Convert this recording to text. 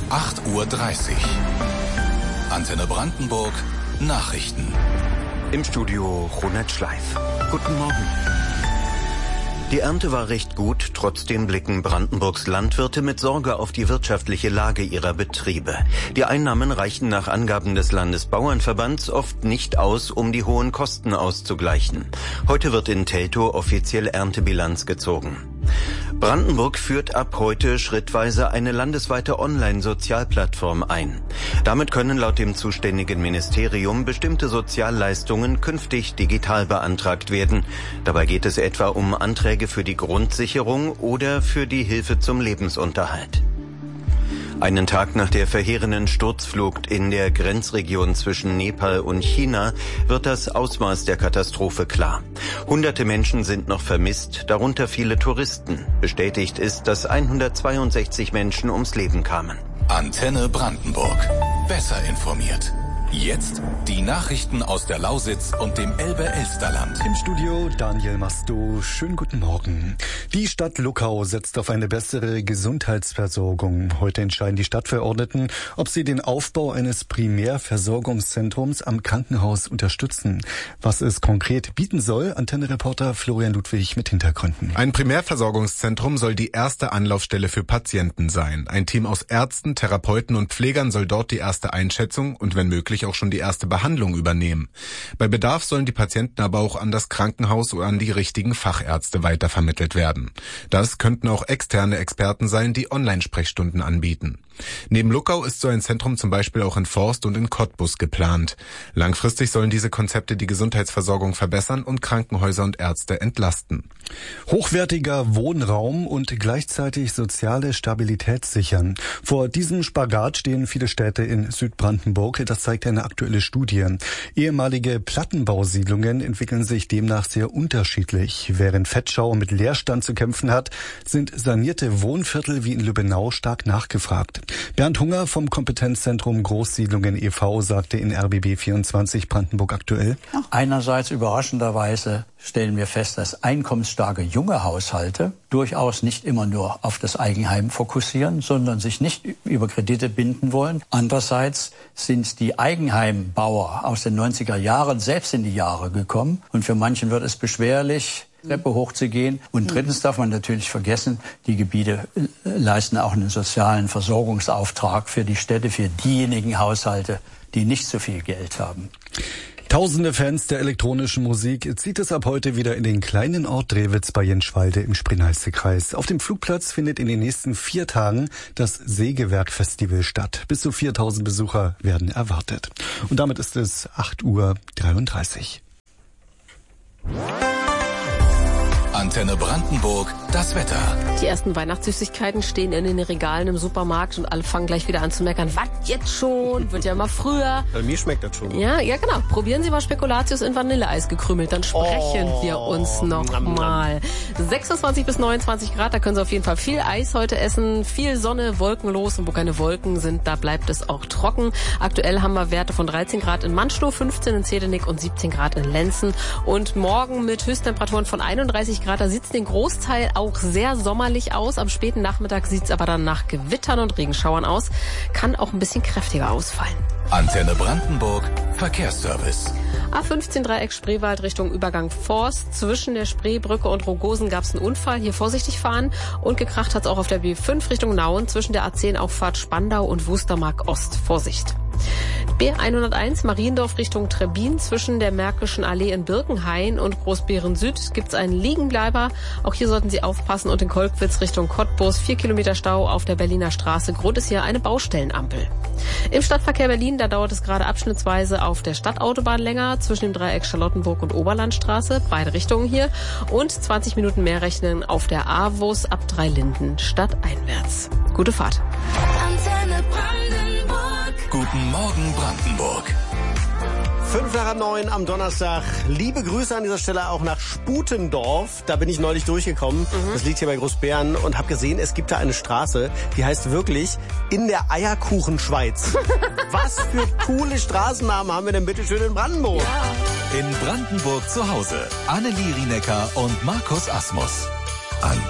8:30 Uhr. Antenne Brandenburg Nachrichten. Im Studio Ronald Schleif. Guten Morgen. Die Ernte war recht gut, trotzdem blicken Brandenburgs Landwirte mit Sorge auf die wirtschaftliche Lage ihrer Betriebe. Die Einnahmen reichen nach Angaben des Landesbauernverbands oft nicht aus, um die hohen Kosten auszugleichen. Heute wird in Teltow offiziell Erntebilanz gezogen. Brandenburg führt ab heute schrittweise eine landesweite Online-Sozialplattform ein. Damit können laut dem zuständigen Ministerium bestimmte Sozialleistungen künftig digital beantragt werden. Dabei geht es etwa um Anträge für die Grundsicherung oder für die Hilfe zum Lebensunterhalt. Einen Tag nach der verheerenden Sturzflucht in der Grenzregion zwischen Nepal und China wird das Ausmaß der Katastrophe klar. Hunderte Menschen sind noch vermisst, darunter viele Touristen. Bestätigt ist, dass 162 Menschen ums Leben kamen. Antenne Brandenburg. Besser informiert. Jetzt die Nachrichten aus der Lausitz und dem Elbe-Elsterland. Im Studio Daniel Masto. Schönen guten Morgen. Die Stadt Luckau setzt auf eine bessere Gesundheitsversorgung. Heute entscheiden die Stadtverordneten, ob sie den Aufbau eines Primärversorgungszentrums am Krankenhaus unterstützen. Was es konkret bieten soll, Antenne-Reporter Florian Ludwig mit Hintergründen. Ein Primärversorgungszentrum soll die erste Anlaufstelle für Patienten sein. Ein Team aus Ärzten, Therapeuten und Pflegern soll dort die erste Einschätzung und wenn möglich auch schon die erste Behandlung übernehmen. Bei Bedarf sollen die Patienten aber auch an das Krankenhaus oder an die richtigen Fachärzte weitervermittelt werden. Das könnten auch externe Experten sein, die Online-Sprechstunden anbieten. Neben Luckau ist so ein Zentrum zum Beispiel auch in Forst und in Cottbus geplant. Langfristig sollen diese Konzepte die Gesundheitsversorgung verbessern und Krankenhäuser und Ärzte entlasten. Hochwertiger Wohnraum und gleichzeitig soziale Stabilität sichern. Vor diesem Spagat stehen viele Städte in Südbrandenburg. Das zeigt eine aktuelle Studie. Ehemalige Plattenbausiedlungen entwickeln sich demnach sehr unterschiedlich. Während Vetschau mit Leerstand zu kämpfen hat, sind sanierte Wohnviertel wie in Lübbenau stark nachgefragt. Bernd Hunger vom Kompetenzzentrum Großsiedlungen e.V. sagte in RBB 24 Brandenburg aktuell: Einerseits überraschenderweise stellen wir fest, dass einkommensstarke junge Haushalte durchaus nicht immer nur auf das Eigenheim fokussieren, sondern sich nicht über Kredite binden wollen. Andererseits sind die Eigenheimbauer aus den 90er Jahren selbst in die Jahre gekommen und für manchen wird es beschwerlich, Treppe hochzugehen. Und drittens darf man natürlich vergessen, die Gebiete leisten auch einen sozialen Versorgungsauftrag für die Städte, für diejenigen Haushalte, die nicht so viel Geld haben. Tausende Fans der elektronischen Musik zieht es ab heute wieder in den kleinen Ort Drewitz bei Jenschwalde im Spree-Neiße-Kreis. Auf dem Flugplatz findet in den nächsten 4 Tagen das Sägewerk-Festival statt. Bis zu 4.000 Besucher werden erwartet. Und damit ist es 8:33 Uhr. Antenne Brandenburg, das Wetter. Die ersten Weihnachtssüßigkeiten stehen in den Regalen im Supermarkt und alle fangen gleich wieder an zu meckern. Was, jetzt schon? Wird ja immer früher. Bei mir schmeckt das schon. Ja, genau. Probieren Sie mal Spekulatius in Vanilleeis gekrümelt, dann sprechen wir uns noch mal. 26 bis 29 Grad, da können Sie auf jeden Fall viel Eis heute essen, viel Sonne, wolkenlos und wo keine Wolken sind, da bleibt es auch trocken. Aktuell haben wir Werte von 13 Grad in Manschloh, 15 in Zedenick und 17 Grad in Lenzen. Und morgen mit Höchsttemperaturen von 31 Grad, da sieht es den Großteil auch sehr sommerlich aus. Am späten Nachmittag sieht es aber dann nach Gewittern und Regenschauern aus. Kann auch ein bisschen kräftiger ausfallen. Antenne Brandenburg, Verkehrsservice. A15 Dreieck Spreewald Richtung Übergang Forst. Zwischen der Spreebrücke und Rogosen gab es einen Unfall. Hier vorsichtig fahren. Und gekracht hat es auch auf der B5 Richtung Nauen. Zwischen der A10 Auffahrt Spandau und Wustermark Ost. Vorsicht. B101 Mariendorf Richtung Trebbin. Zwischen der Märkischen Allee in Birkenhain und Großbeeren Süd gibt es einen Liegenbleiber. Auch hier sollten Sie aufpassen. Und in Kolkwitz Richtung Cottbus 4 Kilometer Stau auf der Berliner Straße. Grund ist hier eine Baustellenampel. Im Stadtverkehr Berlin, da dauert es gerade abschnittsweise auf der Stadtautobahn länger. Zwischen dem Dreieck Charlottenburg und Oberlandstraße. Beide Richtungen hier. Und 20 Minuten mehr rechnen auf der AWUS ab Dreilinden stadteinwärts. Gute Fahrt. Antenne Brandenburg. Guten Morgen Brandenburg. 8:55 am Donnerstag. Liebe Grüße an dieser Stelle auch nach Sputendorf. Da bin ich neulich durchgekommen. Das liegt hier bei Großbären und habe gesehen, es gibt da eine Straße, die heißt wirklich in der Eierkuchenschweiz. Was für coole Straßennamen haben wir denn bitte schön in Brandenburg? Ja. In Brandenburg zu Hause. Annelie Rienecker und Markus Asmus.